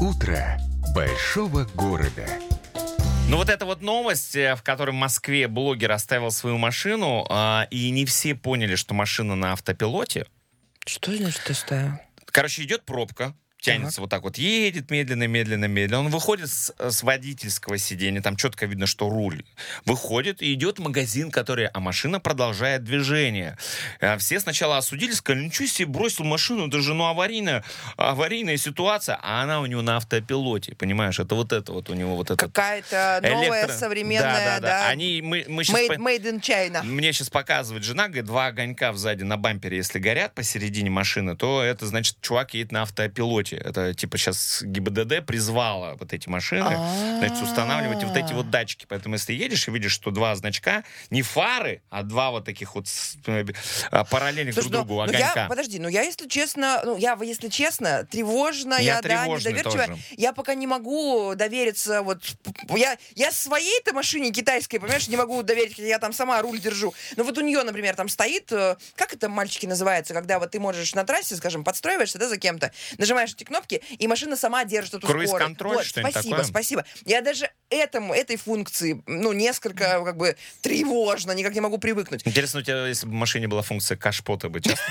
Утро большого города. Ну вот эта вот новость, в которой в Москве блогер оставил свою машину, и не все поняли, что машина на автопилоте. Что значит оставил? Короче, идет пробка, тянется вот так вот, едет медленно. Он выходит с водительского сиденья, там четко видно, что руль. Выходит и идет в магазин, а машина продолжает движение. Все сначала осудили, сказали, ничего себе, бросил машину, это же аварийная ситуация, а она у него на автопилоте, понимаешь? Это вот у него вот это. Какая-то новая, современная, да. Мы сейчас Made in China. Мне сейчас показывает жена, говорит, 2 огонька сзади на бампере, если горят посередине машины, то это значит, чувак едет на автопилоте. Это типа сейчас ГИБДД призвала вот эти машины, значит, устанавливать вот эти вот датчики. Поэтому если едешь и видишь, что 2 значка, не фары, а 2 вот таких вот параллельных друг другу огонька. Я, если честно, тревожная, недоверчивая. Тоже. Я пока не могу довериться, я своей-то машине китайской, понимаешь, не могу доверить, я там сама руль держу. Но вот у нее, например, там стоит, как это, мальчики, называется, когда вот ты можешь на трассе, скажем, подстраиваешься, да, за кем-то, нажимаешь эти кнопки, и машина сама держит эту скорость. Круиз-контроль, что-нибудь такое? Спасибо. Я даже этой функции, несколько, тревожно, никак не могу привыкнуть. Интересно, у тебя, если бы в машине была функция кашпота, бы часто...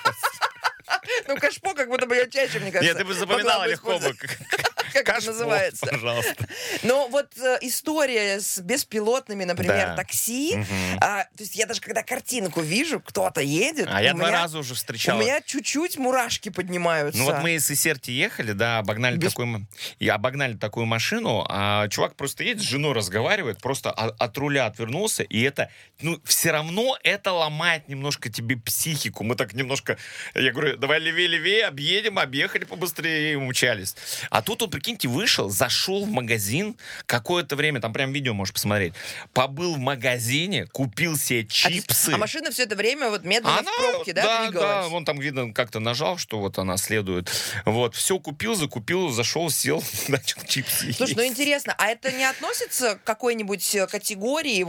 Кашпо, как будто бы я чаще, мне кажется. Нет, ты бы запоминала легко бы. Как это называется? Пожалуйста. Но вот история с беспилотными, например, такси. То есть я даже когда картинку вижу, кто-то едет. А я 2 раза уже встречал. У меня чуть-уть мурашки поднимаются. Ну вот мы из Исерти ехали, да, обогнали такую машину, а чувак просто едет, с женой разговаривает, просто от руля отвернулся, и это, все равно это ломает немножко тебе психику. Мы так немножко, я говорю, давай левее, объехали побыстрее и умчались. А тут он, прикиньте, вышел, зашел в магазин, какое-то время, там прям видео можешь посмотреть, побыл в магазине, купил себе чипсы. А машина все это время медленно в пробке, двигалась? Да, вон там, видно, как-то нажал, что вот она следует. Вот, все закупил, зашел, сел, начал чипсы есть. Слушай, интересно, а это не относится к какой-нибудь категории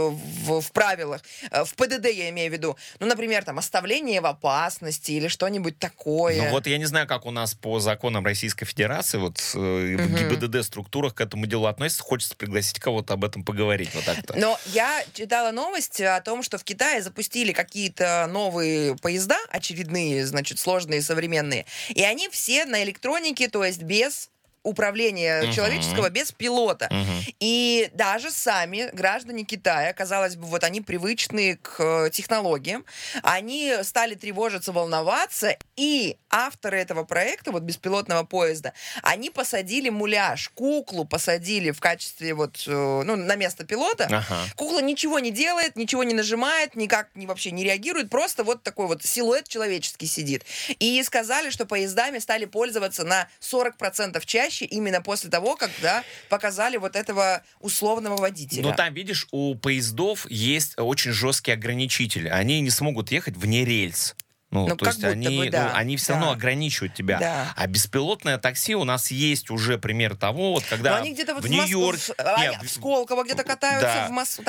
в правилах, в ПДД я имею в виду, например, там, оставление в опасности или что-нибудь такое? Я не знаю, как у нас по законам Российской Федерации, в ГИБДД-структурах к этому делу относятся, хочется пригласить кого-то об этом поговорить. Вот так-то. Но я читала новость о том, что в Китае запустили какие-то новые поезда, очередные, сложные, современные, и они все на электронике, то есть без управления человеческого, без пилота. И даже сами граждане Китая, казалось бы, они привычные к технологиям, они стали тревожиться, волноваться, и авторы этого проекта, беспилотного поезда, они посадили муляж, куклу посадили в качестве на место пилота. Кукла ничего не делает, ничего не нажимает, никак вообще не реагирует, просто такой силуэт человеческий сидит. И сказали, что поездами стали пользоваться на 40% чаще, именно после того, когда показали этого условного водителя. Но там, видишь, у поездов есть очень жесткие ограничители. Они не смогут ехать вне рельс. То есть они все равно ограничивают тебя. Да. А беспилотное такси у нас есть уже пример того, когда они где-то в Нью-Йорке... в Сколково где-то катаются,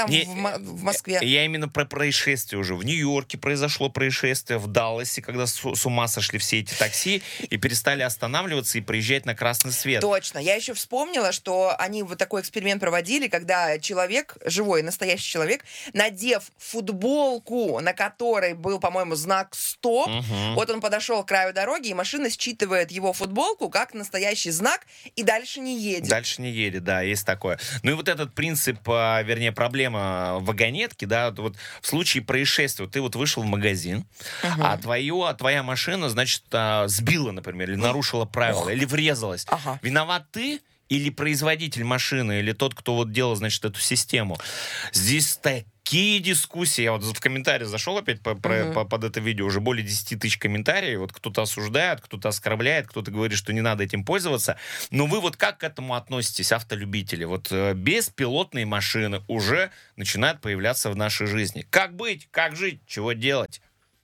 в Москве. Я именно про происшествие уже. В Нью-Йорке произошло происшествие, в Далласе, когда с ума сошли все эти такси и перестали останавливаться и проезжать на красный свет. Точно. Я еще вспомнила, что они такой эксперимент проводили, когда человек, живой, настоящий человек, надев футболку, на которой был, по-моему, знак «стоп», он подошел к краю дороги, и машина считывает его футболку как настоящий знак и дальше не едет. Дальше не едет, да, есть такое. И этот принцип, проблема вагонетки, да, в случае происшествия, ты вышел в магазин, а твоя машина, значит, сбила, например, или нарушила правила, или врезалась. Виноват ты или производитель машины, или тот, кто делал, значит, эту систему. Здесь такие дискуссии. Я в комментарии зашел опять под это видео, уже более 10 тысяч комментариев. Кто-то осуждает, кто-то оскорбляет, кто-то говорит, что не надо этим пользоваться. Но вы как к этому относитесь, автолюбители? Беспилотные машины уже начинают появляться в нашей жизни. Как быть? Как жить? Чего делать?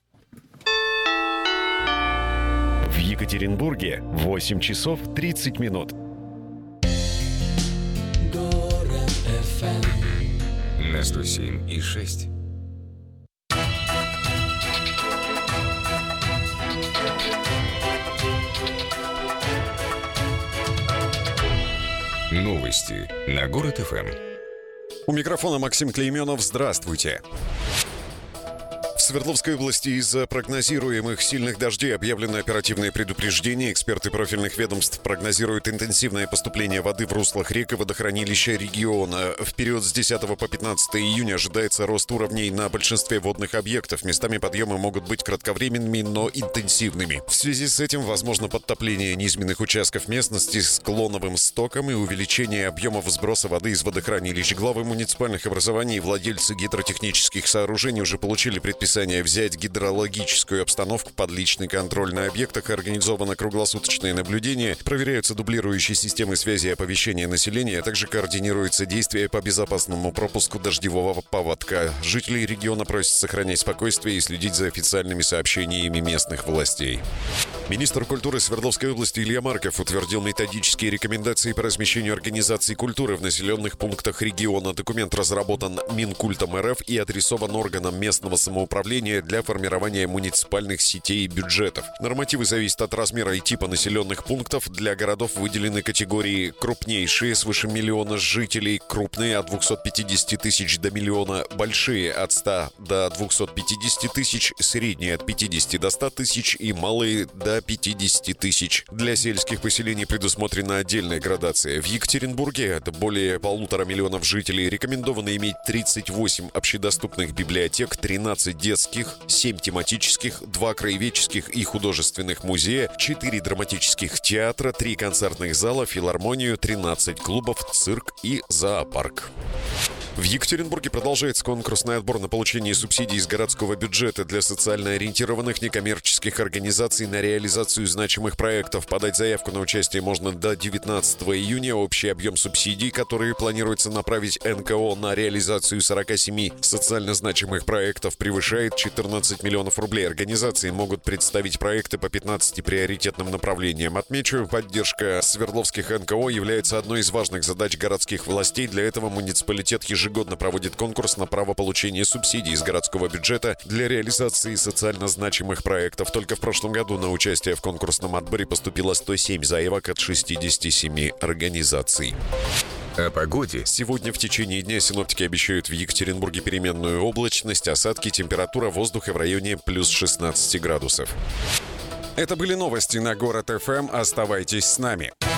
В Екатеринбурге 8 часов 30 минут. На 107,6. Новости на Город ФМ. У микрофона Максим Клейменов. Здравствуйте. В Свердловской области из-за прогнозируемых сильных дождей объявлено оперативное предупреждение. Эксперты профильных ведомств прогнозируют интенсивное поступление воды в руслах рек и водохранилища региона. В период с 10 по 15 июня ожидается рост уровней на большинстве водных объектов. Местами подъемы могут быть кратковременными, но интенсивными. В связи с этим возможно подтопление низменных участков местности с склоновым стоком и увеличение объемов сброса воды из водохранилищ. Главы муниципальных образований и владельцы гидротехнических сооружений уже получили предписание взять гидрологическую обстановку под личный контроль. На объектах организовано круглосуточное наблюдение, проверяются дублирующие системы связи и оповещения населения, а также координируются действия по безопасному пропуску дождевого паводка. Жителей региона просят сохранять спокойствие и следить за официальными сообщениями местных властей. Министр культуры Свердловской области Илья Марков утвердил методические рекомендации по размещению организаций культуры в населенных пунктах региона. Документ разработан Минкультом РФ и адресован органам местного самоуправления для формирования муниципальных сетей и бюджетов. Нормативы зависят от размера и типа населенных пунктов. Для городов выделены категории: крупнейшие, свыше миллиона жителей, крупные от 250 тысяч до миллиона, большие от 100 до 250 тысяч, средние от 50 до 100 тысяч и малые до 50 тысяч. Для сельских поселений предусмотрена отдельная градация. В Екатеринбурге, это более 1,5 миллиона жителей, рекомендовано иметь 38 общедоступных библиотек, 13 детских, 7 тематических, 2 краеведческих и художественных музея, 4 драматических театра, 3 концертных зала, филармонию, 13 клубов, цирк и зоопарк. В Екатеринбурге продолжается конкурсный отбор на получение субсидий из городского бюджета для социально ориентированных некоммерческих организаций на реализацию значимых проектов. Подать заявку на участие можно до 19 июня. Общий объем субсидий, которые планируется направить НКО на реализацию 47 социально значимых проектов, превышает 14 миллионов рублей. Организации могут представить проекты по 15 приоритетным направлениям. Отмечу, поддержка свердловских НКО является одной из важных задач городских властей. Для этого муниципалитет ежегодно проводит конкурс на право получения субсидий из городского бюджета для реализации социально значимых проектов. Только в прошлом году на участие в конкурсном отборе поступило 107 заявок от 67 организаций. О погоде. Сегодня в течение дня синоптики обещают в Екатеринбурге переменную облачность, осадки, температура воздуха в районе плюс 16 градусов. Это были новости на Город ФМ. Оставайтесь с нами.